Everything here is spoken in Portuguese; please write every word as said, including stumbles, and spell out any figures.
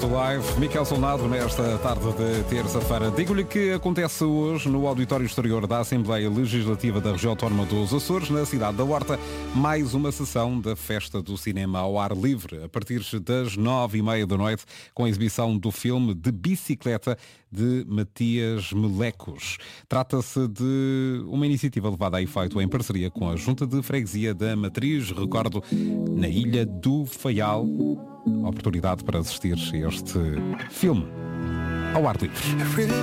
to Live. Miquel Solnado nesta tarde de terça-feira. Digo-lhe que acontece hoje no Auditório Exterior da Assembleia Legislativa da Região Autónoma dos Açores, na cidade da Horta, mais uma sessão da Festa do Cinema ao Ar Livre, a partir das nove e meia da noite, com a exibição do filme De Bicicleta, de Matias Melecos. Trata-se de uma iniciativa levada a efeito em parceria com a Junta de Freguesia da Matriz, recordo, na Ilha do Faial. Oportunidade para assistir a este filme ao ar livre.